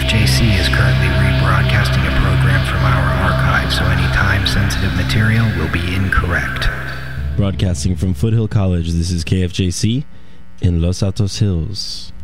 KFJC is currently rebroadcasting a program from our archive, so any time-sensitive material will be incorrect. Broadcasting from Foothill College, this is KFJC in Los Altos Hills.